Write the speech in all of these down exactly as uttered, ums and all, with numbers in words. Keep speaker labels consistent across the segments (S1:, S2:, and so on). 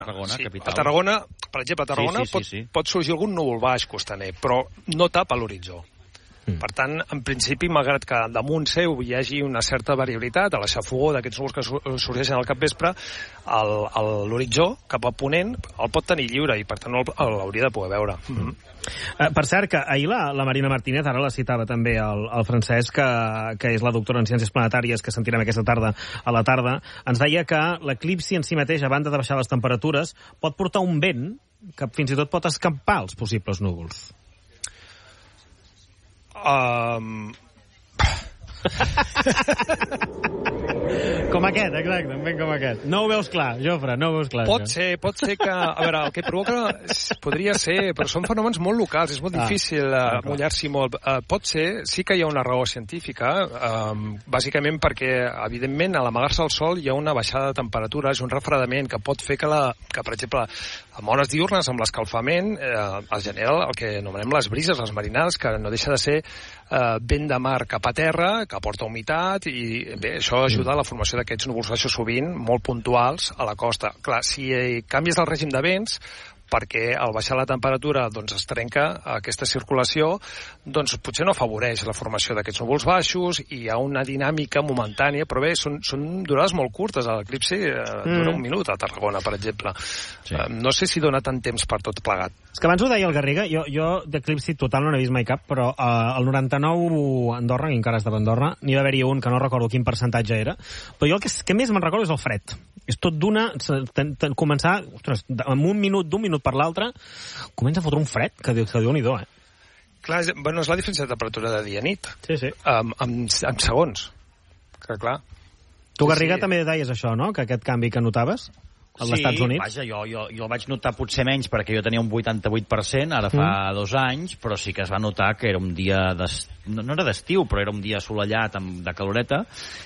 S1: Tarragona,
S2: sí,
S1: capital.
S2: A Tarragona, per exemple, a Tarragona
S1: sí, sí, sí, sí.
S2: Pot, pot sorgir algun núvol baix costaner, però no tapa l'horitzó. Mm. Per tant, en principi, malgrat que damunt seu hi hagi una certa variabilitat, a la xafogó d'aquests núvols que sorgeixen al capvespre, l'horitzó cap a ponent el pot tenir lliure i, per tant, l'hauria de poder veure. Mm -hmm.
S3: Uh, per cert, que ahir la, la Marina Martínez, ara la citava també el, el Francesc, que, que és la doctora en Ciències Planetàries, que sentirem aquesta tarda a la tarda, ens deia que l'eclipsi en si mateix, a banda de baixar les temperatures, pot portar un vent que fins i tot pot escampar els possibles núvols.
S2: Um...
S3: Com aquest, exacte, un vent com aquest. No ho veus clar, Jofre, no ho veus clar.
S2: Pot
S3: això.
S2: ser, pot ser que... A veure, el que provoca podria ser, però són fenòmens molt locals, és molt ah, difícil uh, mullar-s'hi molt. Uh, pot ser, sí que hi ha una raó científica, uh, bàsicament perquè, evidentment, a l'amagar-se al sol hi ha una baixada de temperatures, un refredament que pot fer que, la, que per exemple, en hores diurnes, amb l'escalfament, eh, es genera el que anomenem les brises, les marinades, que no deixa de ser eh, vent de mar cap a terra, que aporta humitat, i bé, això ajuda a la formació d'aquests núvols baixos sovint molt puntuals a la costa. Clar, si eh, canvies el règim de vents, perquè al baixar la temperatura doncs, es trenca aquesta circulació, doncs potser no afavoreix la formació d'aquests núvols baixos i hi ha una dinàmica momentània, però bé, són, són durades molt curtes. L'eclipsi eh, mm. dura un minut a Tarragona, per exemple. Sí. Eh, no sé si dona tant temps per tot plegat.
S3: És que abans ho deia el Garriga, jo, jo d'eclipsi total no n'he vist mai cap, però eh, el noranta-nou a Andorra, i encara estava a Andorra, n'hi va haver-hi un que no recordo quin percentatge era, però jo el que, que més me'n recordo és el fred. És tot d'una... Començar, ostres, en un minut, d'un minut per l'altre, comença a fotre un fred, que diu, que diu n'hi do, eh?
S2: Clar, és, bueno, és la diferència de temperatura de dia-nit.
S3: Sí, sí.
S2: Um, en, en segons. Que clar.
S3: Tu, Garriga,
S2: sí.
S3: també deies això, no?, que aquest canvi que notaves als
S1: sí,
S3: Estats Units.
S1: Sí, vaja, jo, jo, jo el vaig notar potser menys perquè jo tenia un vuitanta-vuit per cent, ara fa mm. dos anys, però sí que es va notar que era un dia d'estiu, no, no era d'estiu, però era un dia assolellat amb, de caloreta,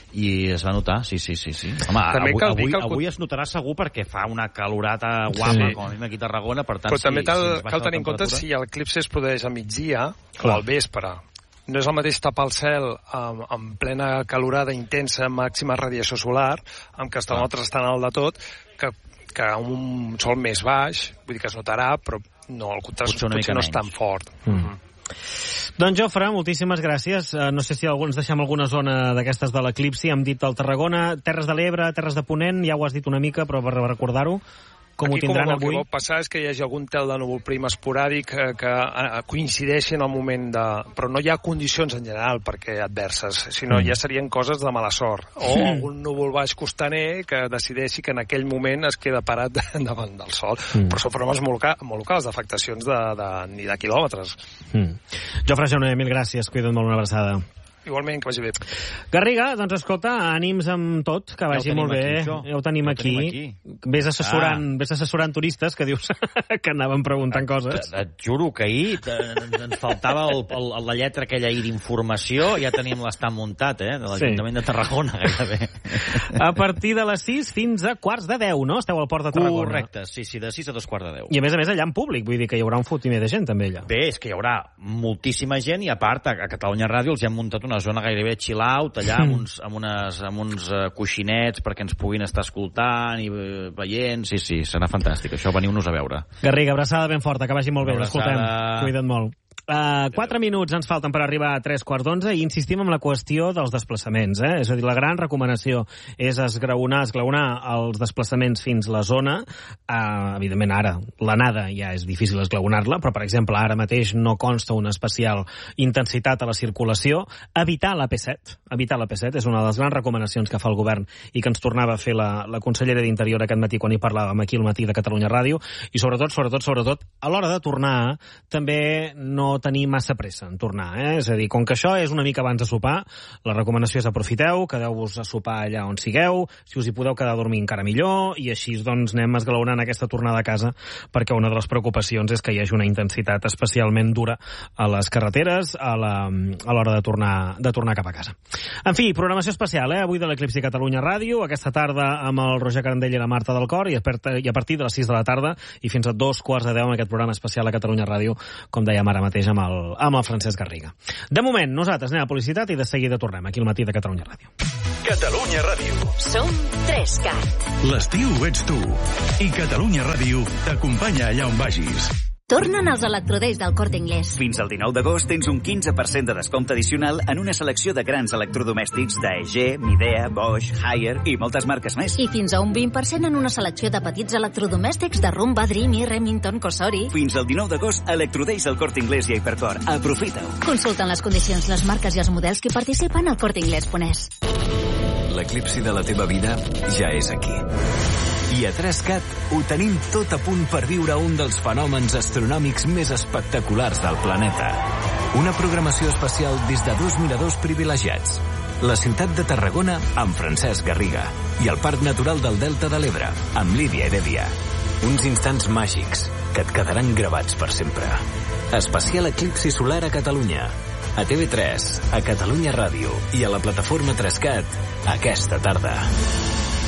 S1: i es va notar, sí, sí, sí. sí. Home, també avui, avui, el... avui es notarà segur perquè fa una calorata guapa, sí. com a mi aquí a Tarragona, per tant...
S2: Però també
S1: sí,
S2: cal,
S1: si
S2: cal tenir en compte si l'eclipsi es produeix a migdia o al vespre. No és el mateix tapar el cel amb, amb plena calorada intensa, màxima radiació solar, amb que els termòmetres estan alt de tot, que, que un sol més baix, vull dir que es notarà, però no, el contrast potser, potser no és tan fort. Mm. Mm-hmm.
S3: Doncs, Jofre, moltíssimes gràcies. Uh, no sé si alguns deixem alguna zona d'aquestes de l'eclipsi. Hem dit el Tarragona, Terres de l'Ebre, Terres de Ponent, ja ho has dit una mica, però per recordar-ho. Com
S2: Aquí,
S3: ho tindran
S2: com
S3: avui?
S2: El que pot passar és que hi hagi algun tel de núvol prim esporàdic que, que coincideixi en el moment de... Però no hi ha condicions en general perquè adverses, sinó mm. ja serien coses de mala sort. O mm. algun núvol baix costaner que decideixi que en aquell moment es queda parat davant del sol. Mm. Però són problemes molt, molt locals, d'afectacions de, de, ni de quilòmetres.
S3: Mm. Jofre Jauner, mil gràcies. Cuida't molt, una abraçada.
S2: Igualment, que vagi bé.
S3: Garriga, doncs escolta, ànims amb tot, que vagi ja molt bé. Aquí, ja ho tenim, ja aquí. tenim aquí. Vés assessorant, ah. vés assessorant turistes, que dius que anaven preguntant coses.
S1: Et, et juro que ahir ens faltava el, el, la lletra aquella ahir d'informació, ja teníem l'estat muntat, eh, de l'Ajuntament sí. de Tarragona, gairebé.
S3: A partir de les sis fins a quarts de deu, no? Esteu al Port de Tarragona.
S1: Correcte, sí, sí, de sis a dos quarts de deu.
S3: I a més a més allà en públic, vull dir que hi haurà un fotimer de gent també allà.
S1: Bé, és que hi haurà moltíssima gent i a part a Catalunya Ràdio els hem muntat una zona gairebé chill out, allà amb uns, amb unes, amb uns uh, coixinets perquè ens puguin estar escoltant i uh, veient. Sí, sí, serà fantàstic. Això, veniu-nos a veure.
S3: Garriga, abraçada ben forta, que vagi molt bé. L'escoltem. Cuida't molt. Uh, quatre minuts ens falten per arribar a tres quarts d'onze i insistim en la qüestió dels desplaçaments, eh? És a dir, la gran recomanació és esgraonar, esglaonar els desplaçaments fins la zona. Uh, evidentment, ara, l'anada ja és difícil esglaonar-la, però, per exemple, ara mateix no consta una especial intensitat a la circulació. Evitar la P set. Evitar la P set és una de les grans recomanacions que fa el govern i que ens tornava a fer la, la consellera d'Interior aquest matí quan hi parlàvem aquí al matí de Catalunya Ràdio. I sobretot, sobretot, sobretot, a l'hora de tornar, també no tenir massa pressa en tornar, eh? És a dir, com que això és una mica abans de sopar, la recomanació és aprofiteu, quedeu-vos a sopar allà on sigueu, si us hi podeu quedar a dormir encara millor, i així doncs anem esglaonant aquesta tornada a casa, perquè una de les preocupacions és que hi hagi una intensitat especialment dura a les carreteres a l'hora de tornar de tornar cap a casa. En fi, programació especial, eh? Avui de l'Eclipsi Catalunya Ràdio, aquesta tarda amb el Roger Carandell i la Marta del Cor, i a partir de les sis de la tarda i fins a dos quarts de deu amb aquest programa especial a Catalunya Ràdio, com dèiem ara mateix amb el, amb el Francesc Garriga. De moment, nosaltres anem a publicitat i de seguida tornem aquí al matí de Catalunya Ràdio.
S4: Catalunya Ràdio.
S5: Som tres cat.
S4: L'estiu ets tu. I Catalunya Ràdio t'acompanya allà on vagis.
S5: Tornen els electrodays del Corte Inglés.
S6: Fins al dinou d'agost tens un quinze per cent de descompte addicional en una selecció de grans electrodomèstics d'A E G, Midea, Bosch, Haier i moltes marques més.
S5: I fins a un vint per cent en una selecció de petits electrodomèstics de Rumba, Dreamy, Remington, Cosori.
S6: Fins al dinou d'agost, electrodays al Corte Inglés i Hypercore. Aprofita-ho.
S5: Consulten les condicions, les marques i els models que participen al corte inglés punt es.
S7: L'eclipsi de la teva vida ja és aquí. I a tres cat ho tenim tot a punt per viure un dels fenòmens astronòmics més espectaculars del planeta. Una programació especial des de dos miradors privilegiats. La ciutat de Tarragona amb Francesc Garriga i el Parc Natural del Delta de l'Ebre amb Lídia Heredia. Uns instants màgics que et quedaran gravats per sempre. Especial eclipsi solar a Catalunya. A T V tres, a Catalunya Ràdio i a la plataforma tres cat aquesta tarda.